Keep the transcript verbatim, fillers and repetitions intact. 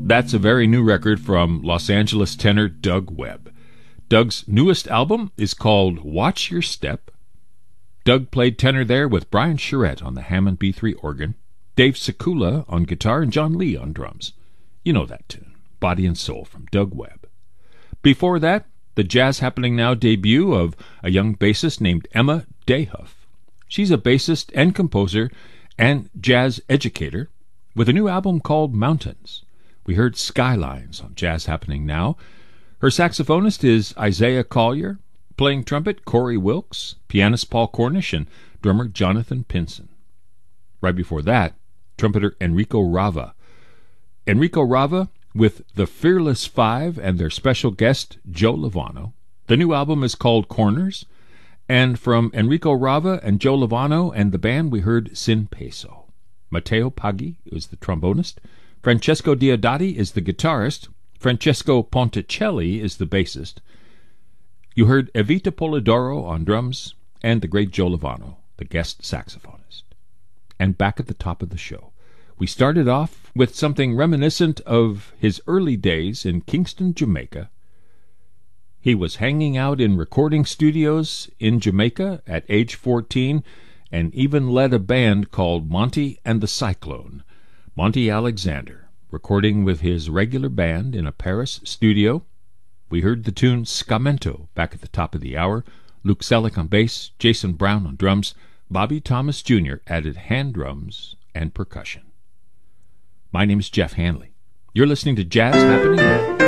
That's a very new record from Los Angeles tenor Doug Webb. Doug's newest album is called Watch Your Step. Doug played tenor there with Brian Charette on the Hammond B three organ, Dave Sekula on guitar, and John Lee on drums. You know that tune, Body and Soul, from Doug Webb. Before that, the Jazz Happening Now debut of a young bassist named Emma Dehuff. She's a bassist and composer and jazz educator with a new album called Mountains. We heard Skylines on Jazz Happening Now. Her saxophonist is Isaiah Collier, playing trumpet Corey Wilkes, pianist Paul Cornish, and drummer Jonathan Pinson. Right before that, trumpeter Enrico Rava. Enrico Rava with the Fearless Five and their special guest Joe Lovano. The new album is called Corners, and from Enrico Rava and Joe Lovano and the band we heard Sin Peso. Matteo Paggi is the trombonist, Francesco Diodati is the guitarist, Francesco Ponticelli is the bassist. You heard Evita Polidoro on drums, and the great Joe Lovano, the guest saxophonist. And back at the top of the show, we started off with something reminiscent of his early days in Kingston, Jamaica. He was hanging out in recording studios in Jamaica at age fourteen and even led a band called Monty and the Cyclone. Monty Alexander, recording with his regular band in a Paris studio. We heard the tune Scamento back at the top of the hour. Luke Selleck on bass, Jason Brown on drums. Bobby Thomas Junior added hand drums and percussion. My name is Jeff Hanley. You're listening to Jazz Happening Now.